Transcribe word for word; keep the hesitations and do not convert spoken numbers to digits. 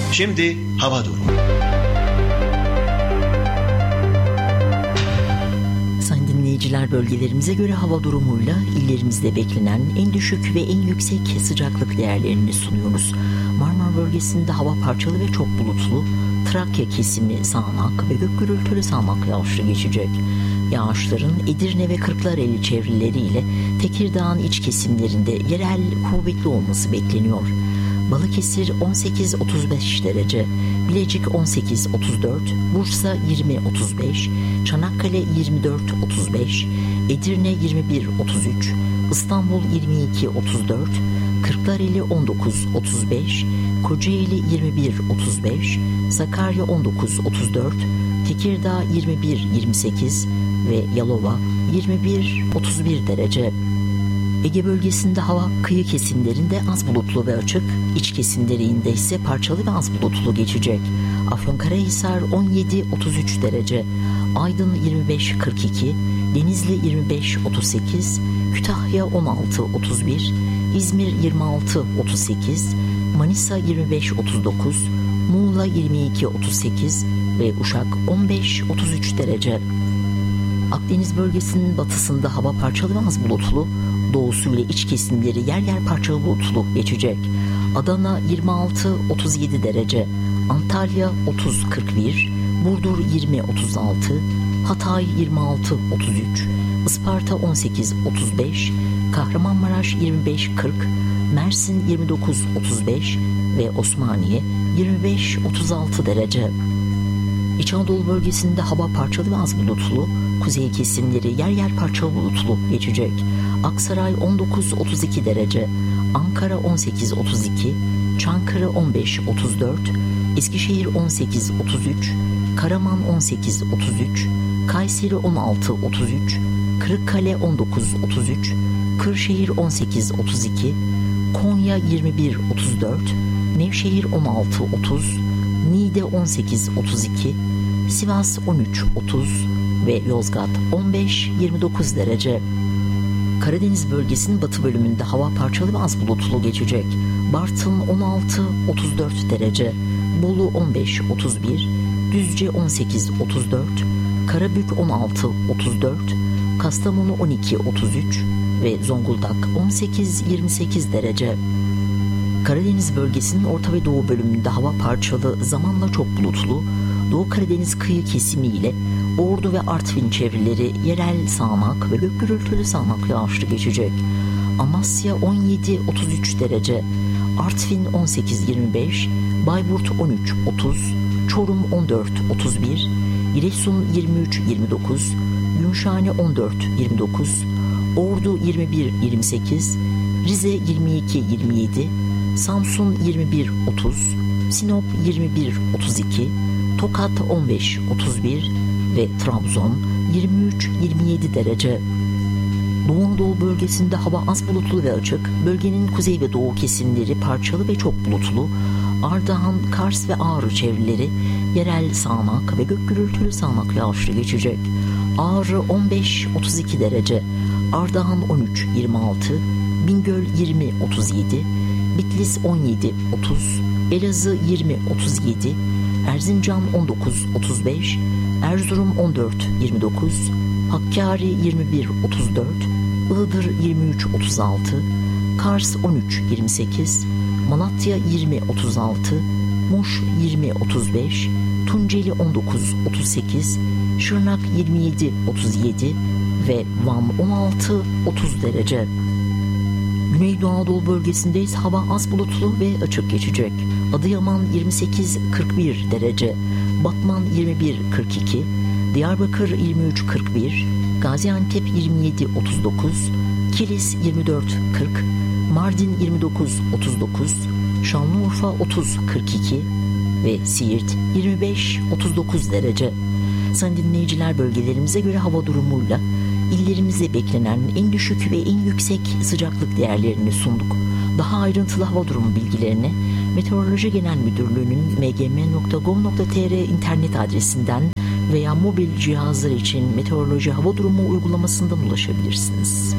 Şimdi hava durumu. Sayın dinleyiciler, bölgelerimize göre hava durumuyla illerimizde beklenen en düşük ve en yüksek sıcaklık değerlerini sunuyoruz. Marmara bölgesinde hava parçalı ve çok bulutlu. Trakya kesimi sağanak ve gök gürültülü sağanak yağışlı geçecek. Yağışların Edirne ve Kırklareli çevreleriyle Tekirdağ'ın iç kesimlerinde yerel kuvvetli olması bekleniyor. Balıkesir on sekiz otuz beş derece, Bilecik on sekiz otuz dört, Bursa yirmi otuz beş, Çanakkale yirmi dört otuz beş, Edirne yirmi bir otuz üç, İstanbul yirmi iki otuz dört, Kırklareli on dokuz otuz beş, Kocaeli yirmi bir otuz beş, Sakarya on dokuz otuz dört, Tekirdağ yirmi bir yirmi sekiz ve Yalova yirmi bir otuz bir derece. Ege bölgesinde hava kıyı kesimlerinde az bulutlu ve açık, iç kesimlerinde ise parçalı ve az bulutlu geçecek. Afyonkarahisar on yedi otuz üç derece, Aydın yirmi beş kırk iki, Denizli yirmi beş otuz sekiz, Kütahya on altı otuz bir, İzmir yirmi altı otuz sekiz, Manisa yirmi beş otuz dokuz, Muğla yirmi iki otuz sekiz ve Uşak on beş otuz üç derece. Akdeniz bölgesinin batısında hava parçalı ve az bulutlu, doğusu ile iç kesimleri yer yer parçalı bulutlu geçecek. Adana yirmi altı otuz yedi derece, Antalya otuz kırk bir, Burdur yirmi otuz altı, Hatay yirmi altı otuz üç, Isparta on sekiz otuz beş, Kahramanmaraş yirmi beş kırk, Mersin yirmi dokuz otuz beş ve Osmaniye yirmi beş otuz altı derece. İç Anadolu bölgesinde hava parçalı ve az bulutlu, kuzey kesimleri yer yer parçalı bulutlu geçecek. Aksaray on dokuz otuz iki derece, Ankara on sekiz otuz iki, Çankırı on beş otuz dört, Eskişehir on sekiz otuz üç, Karaman on sekiz otuz üç, Kayseri on altı otuz üç, Kırıkkale on dokuz otuz üç, Kırşehir on sekiz otuz iki, Konya yirmi bir otuz dört, Nevşehir on altı otuz, Niğde on sekiz otuz iki, Sivas on üç otuz ve Yozgat on beş yirmi dokuz derece. Karadeniz bölgesinin batı bölümünde hava parçalı ve az bulutlu geçecek. Bartın on altı otuz dört derece, Bolu on beş otuz bir, Düzce on sekiz otuz dört, Karabük on altı otuz dört, Kastamonu on iki otuz üç ve Zonguldak on sekiz yirmi sekiz derece. Karadeniz bölgesinin orta ve doğu bölümünde hava parçalı, zamanla çok bulutlu. Doğu Karadeniz kıyı kesimi ile Ordu ve Artvin çevreleri yerel sağanak ve gök gürültülü sağanak yağışlı geçecek. Amasya on yedi otuz üç derece, Artvin on sekiz yirmi beş, Bayburt on üç otuz, Çorum on dört otuz bir, Giresun yirmi üç yirmi dokuz, Gümüşhane on dört yirmi dokuz, Ordu yirmi bir yirmi sekiz, Rize yirmi iki yirmi yedi, Samsun yirmi bir otuz, Sinop yirmi bir otuz iki, Tokat on beş otuz bir ve Trabzon yirmi üç yirmi yedi derece. Doğu Anadolu bölgesinde hava az bulutlu ve açık. Bölgenin kuzey ve doğu kesimleri parçalı ve çok bulutlu. Ardahan, Kars ve Ağrı çevreleri yerel sağanak ve gök gürültülü sağanak yağışlı geçecek. Ağrı on beş otuz iki derece, Ardahan on üç yirmi altı, Bingöl yirmi otuz yedi, Bitlis on yedi otuz, Elazığ yirmi otuz yedi, Erzincan on dokuz otuz beş, Erzurum on dört yirmi dokuz, Hakkari yirmi bir otuz dört, Iğdır yirmi üç otuz altı, Kars on üç yirmi sekiz, Malatya yirmi otuz altı, Muş yirmi otuz beş, Tunceli on dokuz otuz sekiz, Şırnak yirmi yedi otuz yedi ve Van on altı otuz derece. Güneydoğu Anadolu bölgesinde ise hava az bulutlu ve açık geçecek. Adıyaman yirmi sekiz kırk bir derece, Batman yirmi bir kırk iki, Diyarbakır yirmi üç kırk bir, Gaziantep yirmi yedi otuz dokuz, Kilis yirmi dört kırk, Mardin yirmi dokuz otuz dokuz, Şanlıurfa otuz kırk iki ve Siirt yirmi beş otuz dokuz derece. Sayın dinleyiciler, bölgelerimize göre hava durumuyla illerimizde beklenen en düşük ve en yüksek sıcaklık değerlerini sunduk. Daha ayrıntılı hava durumu bilgilerine Meteoroloji Genel Müdürlüğü'nün m g m nokta gov nokta t r internet adresinden veya mobil cihazlar için meteoroloji hava durumu uygulamasından ulaşabilirsiniz.